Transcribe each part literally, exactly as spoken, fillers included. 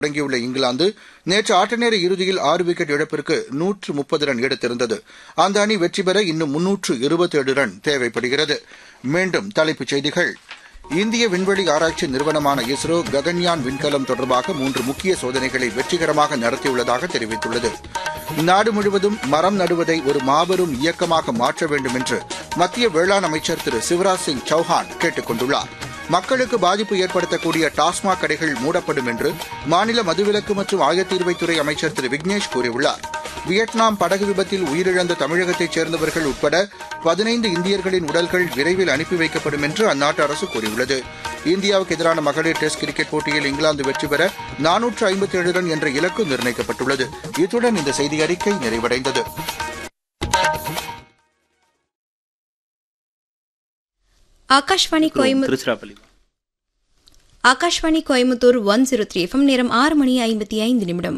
தொடங்கியுள்ள இங்கிலாந்து நேற்று ஆட்டநேர இறுதியில் ஆறு விக்கெட் இழப்பிற்கு நூற்று முப்பது ரன் எடுத்திருந்தது. அந்த அணி வெற்றி பெற இன்னும் முன்னூற்று இருபத்தேழு ரன் தேவைப்படுகிறது. மீண்டும் தலைப்புச் செய்திகள். இந்திய விண்வெளி ஆராய்ச்சி நிறுவனமான இஸ்ரோ ககன்யான் விண்கலம் தொடர்பாக மூன்று முக்கிய சோதனைகளை வெற்றிகரமாக நடத்தியுள்ளதாக தெரிவித்துள்ளது. நாடு முழுவதும் மரம் நடுவதை ஒரு மாபெரும் இயக்கமாக மாற்ற வேண்டும் என்று மத்திய வேளாண் அமைச்சர் திரு சிவராஜ் சிங் சௌஹான் கேட்டுக் கொண்டுள்ளார். மக்களுக்கு பாதிப்பு ஏற்படுத்தக்கூடிய டாஸ்மாக் கடைகள் மூடப்படும் என்று மாநில மதுவிலக்கு மற்றும் ஆயத்தீர்வைத்துறை அமைச்சர் திரு விக்னேஷ் கூறியுள்ளார். வியட்நாம் படகு விபத்தில் உயிரிழந்த தமிழகத்தைச் சேர்ந்தவர்கள் உட்பட பதினைந்து இந்தியர்களின் உடல்கள் விரைவில் அனுப்பி வைக்கப்படும் என்று அந்நாட்டு அரசு கூறியுள்ளது. இந்தியாவுக்கு எதிரான மகளிர் டெஸ்ட் கிரிக்கெட் போட்டியில் இங்கிலாந்து வெற்றி பெற நானூற்று ஐம்பத்தி ஏழு ரன் என்ற இலக்கு நிர்ணயிக்கப்பட்டுள்ளது. இத்துடன் இந்த செய்தி அறிக்கை நிறைவடைந்தது. Akashvani Coimbatore Akashvani Coimbatore one zero three FM. நேரம் ஆறு மணி ஐம்பத்தி ஐந்து நிமிடம்.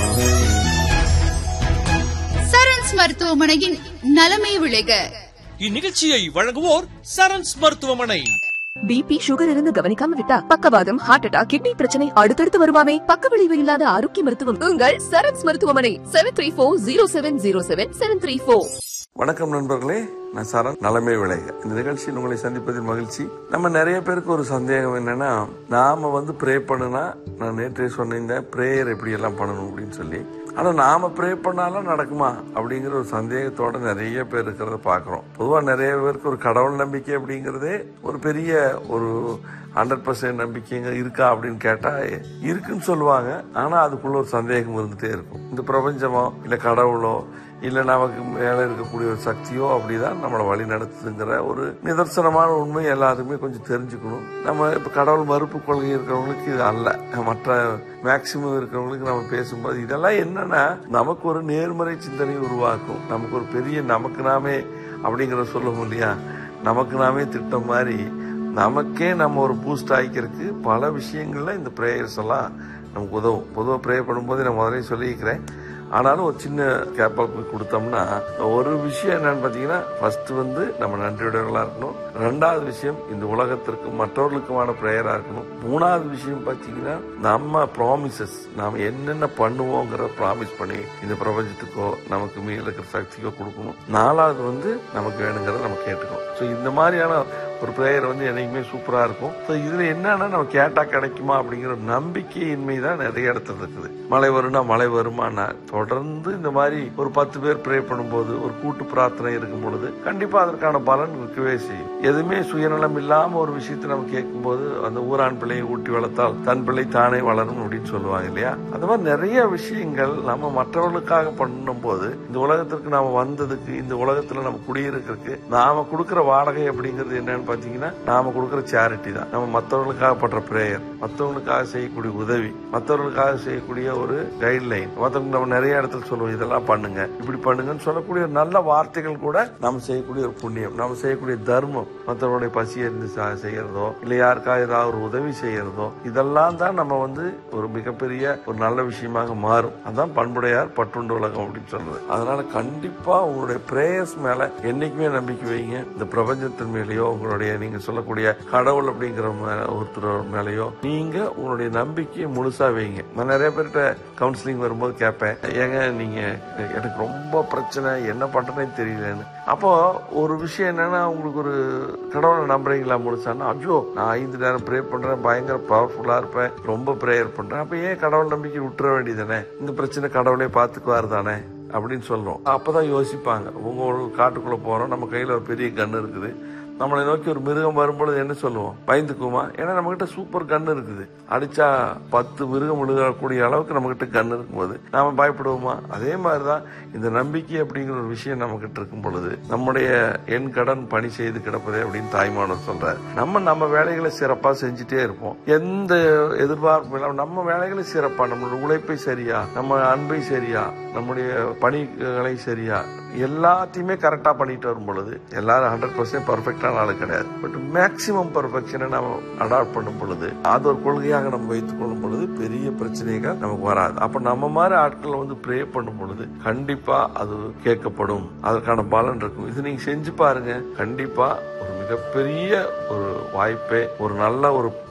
சரண்ஸ் மருத்துவமனையின் நலமே விளைக. இந்நிகழ்ச்சியை வழங்குவோர் சரண்ஸ் மருத்துவமனை. பிபி சுகர் இருந்து கவனிக்காம விட்டா பக்கவாதம், ஹார்ட் அட்டாக், கிட்னி பிரச்சனை அடுத்தடுத்து வருமாமே. பக்க விளைவு இல்லாத ஆரோக்கிய மருத்துவம் உங்கள் சரண்ஸ் மருத்துவமனை. Seven three four zero seven zero seven seven three four. வணக்கம் நண்பர்களே, நான் சரண். நலமே விளைக இந்த நிகழ்ச்சியில் உங்களை சந்திப்பதில் மகிழ்ச்சி. நம்ம நிறைய பேருக்கு ஒரு சந்தேகம் என்னன்னா, நாம வந்து ப்ரே பண்ணுனா, நான் நேற்றே சொன்ன பிரேயர் எப்படி எல்லாம் பண்ணணும் அப்படின்னு சொல்லி, ஆனா நாம ப்ரே பண்ணாலும் நடக்குமா அப்படிங்கிற ஒரு சந்தேகத்தோட நிறைய பேர் இருக்கிறத பாக்குறோம். பொதுவா நிறைய பேருக்கு ஒரு கடவுள் நம்பிக்கை அப்படிங்கறதே ஒரு பெரிய ஒரு ஹண்ட்ரட் பர்சன்ட் நம்பிக்கைங்க இருக்கா அப்படின்னு கேட்டா இருக்குன்னு சொல்லுவாங்க. ஆனா அதுக்குள்ள ஒரு சந்தேகம் இருந்துட்டே இருக்கும். இந்த பிரபஞ்சமோ இல்ல கடவுளோ இல்ல நமக்கு மேல இருக்கக்கூடிய ஒரு சக்தியோ அப்படிதான் நம்மளை வழி நடத்துதுங்கிற ஒரு நிதர்சனமான உண்மை எல்லாருமே கொஞ்சம் தெரிஞ்சுக்கணும். நம்ம இப்ப கடவுள் மறுப்பு கொள்கை இருக்கிறவங்களுக்கு இது அல்ல, மற்ற மேக்சிமம் இருக்கிறவங்களுக்கு நம்ம பேசும்போது இதெல்லாம் என்னன்னா நமக்கு ஒரு நேர்மறை சிந்தனை உருவாக்கும். நமக்கு ஒரு பெரிய நமக்கு நாமே அப்படிங்கிற சொல்லுவோம் இல்லையா, நமக்கு நாமே திட்டம் மாதிரி நமக்கே நம்ம ஒரு பூஸ்ட் ஆகிக்கிறதுக்கு பல விஷயங்கள்ல இந்த பிரேயர்ஸ் எல்லாம் நமக்கு உதவும். பொதுவாக ப்ரே பண்ணும்போது நான் முதலே சொல்லியிருக்கிறேன். ஆனாலும் ஒரு சின்ன கேப்பப் கொடுத்தோம்னா, ஒரு விஷயம் என்னன்னு பாத்தீங்கன்னா, ஃபர்ஸ்ட் வந்து நம்ம நன்றியுடையவர்களா இருக்கணும். ரெண்டாவது விஷயம் இந்த உலகத்திற்கும் மற்றவர்களுக்குமான பிரேயரா இருக்கணும். மூணாவது விஷயம் பாத்தீங்கன்னா, நம்ம ப்ராமிசஸ் நாம என்னென்ன பண்ணுவோங்கிற ப்ராமிஸ் பண்ணி இந்த பிரபஞ்சத்துக்கோ நமக்கு மேல இருக்கிற சக்திக்கோ கொடுக்கணும். நாலாவது வந்து நமக்கு வேணுங்கிறத நம்ம கேட்டுக்கணும். ஸோ இந்த மாதிரியான ஒரு பிரேயர் வந்து என்னைக்குமே சூப்பரா இருக்கும். ஸோ இதுல என்னன்னா, நம்ம கேட்டா கிடைக்குமா அப்படிங்கிற நம்பிக்கையின்மை தான் நிறைய இடத்துல இருக்குது. மழை வரும்னா மழை வருமானா தொடர்ந்து இந்த மாதிரி ஒரு பத்து பேர் ப்ரே பண்ணும்போது, ஒரு கூட்டு பிரார்த்தனை இருக்கும் பொழுது கண்டிப்பா அதற்கான பலன் இருக்கவே செய்யும். எதுவுமே சுயநலம் இல்லாம ஒரு விஷயத்தை நம்ம கேட்கும் போது, அந்த ஊரான் பிள்ளையை ஊட்டி வளர்த்தால் தன் பிள்ளை தானே வளரும் அப்படின்னு சொல்லுவாங்க இல்லையா. அது மாதிரி நிறைய விஷயங்கள் நம்ம மற்றவர்களுக்காக பண்ணும் போது, இந்த உலகத்திற்கு நாம வந்ததுக்கு, இந்த உலகத்துல நம்ம குடியிருக்கிறதுக்கு நாம கொடுக்கிற வாடகை அப்படிங்கிறது என்னன்னு பாத்தீங்கன்னா, நாம கொடுக்கிற சேரிட்டி தான். நம்ம மற்றவர்களுக்காக பண்ற பிரேயர், மற்றவர்களுக்காக செய்யக்கூடிய உதவி, மற்றவர்களுக்காக செய்யக்கூடிய ஒரு கைட்லைன், மற்றவங்க நம்ம நிறைய இடத்துல சொல்லுவோம் இதெல்லாம் பண்ணுங்க இப்படி பண்ணுங்கன்னு சொல்லக்கூடிய நல்ல வார்த்தைகள் கூட நம்ம செய்யக்கூடிய ஒரு புண்ணியம், நம்ம செய்யக்கூடிய தர்மம், மற்றவருடைய பசி இருந்து செய்யறதோ இல்ல யாருக்காக ஏதாவது ஒரு உதவி செய்யறதோ, இதெல்லாம் தான் நம்ம வந்து ஒரு மிகப்பெரிய ஒரு நல்ல விஷயமாக மாறும். அதான் பண்புடையார் பற்றுண்டு உலகம் அப்படின்னு சொல்றது. அதனால கண்டிப்பா உங்களுடைய பிரேயர்ஸ் மேல என்னைக்குமே நம்பிக்கை வைங்க. இந்த பிரபஞ்சத்தின் மேலேயோ உங்களுடைய நீங்க சொல்லக்கூடிய கடவுள் அப்படிங்கிற ஒருத்தர் மேலேயோ நீங்க உங்களுடைய நம்பிக்கையை முழுசா வைங்க. நான் நிறைய பேர்கிட்ட கவுன்சிலிங் வரும்போது கேட்பேன், ஏங்க நீங்க எனக்கு ரொம்ப பிரச்சனை, என்ன பண்றேன்னு தெரியலன்னு. அப்போ ஒரு விஷயம் என்னன்னா, உங்களுக்கு ஒரு கடவுளை நம்புறீங்களா முழுசானா, ஐயோ நான் ஐந்து நேரம் ப்ரே பண்றேன், பயங்கர பவர்ஃபுல்லா இருப்பேன், ரொம்ப பிரேயர் பண்றேன், அப்ப ஏன் கடவுள் நம்பிக்கை விட்டுற வேண்டியதானே, இந்த பிரச்சனை கடவுளே பாத்துக்குவாரு தானே அப்படின்னு சொல்றோம். அப்பதான் யோசிப்பாங்க, உங்க ஒரு காட்டுக்குள்ள போறோம், நம்ம கையில ஒரு பெரிய கன் இருக்குது, நம்மளை நோக்கி ஒரு மிருகம் வரும்பொழுது என்ன சொல்லுவோம், பயந்துக்குமா? ஏன்னா நம்ம கிட்ட சூப்பர் கன் இருக்குது, அடிச்சா பத்து மிருகம் விழுகக்கூடிய அளவுக்கு நம்ம கிட்ட கன் இருக்கும்போது நாம பயப்படுவோமா? அதே மாதிரிதான் இந்த நம்பிக்கை அப்படிங்கிற ஒரு விஷயம் நம்ம கிட்ட இருக்கும் பொழுது, நம்முடைய என் கடன் பணி செய்து கிடப்பதே அப்படின்னு தாய்மானவர் சொல்றாரு. நம்ம நம்ம வேலைகளை சிறப்பா செஞ்சுட்டே இருப்போம், எந்த எதிர்பார்ப்பும் இல்லாம நம்ம வேலைகளை சிறப்பா, நம்மளோட உழைப்பை சரியா, நம்ம அன்பை சரியா, நம்முடைய பணிகளை சரியா, எல்லாத்தையுமே கரெக்டா பண்ணிட்டு வரும் பொழுது, எல்லாரும் ஹண்ட்ரட் பர்சன்ட் பர்ஃபெக்டான ஆளு கிடையாது, பட் மேக்சிமம் பர்ஃபெக்ஷனை நம்ம அடாப்ட் பண்ணும் பொழுது, அது ஒரு கொள்கையாக நம்ம வைத்துக் கொள்ளும் பொழுது பெரிய பிரச்சனைகள் நமக்கு வராது. அப்ப நம்ம மாதிரி ஆட்களை வந்து ப்ரே பண்ணும் பொழுது கண்டிப்பா அது கேட்கப்படும், அதற்கான பலன் இருக்கும். இது நீங்க செஞ்சு பாருங்க, கண்டிப்பா ஒரு மிகப்பெரிய ஒரு வாய்ப்பே, ஒரு நல்ல ஒரு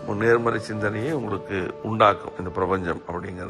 நேர்மறை சிந்தனையை உங்களுக்கு உண்டாக்கும் இந்த பிரபஞ்சம் அப்படிங்கிறது.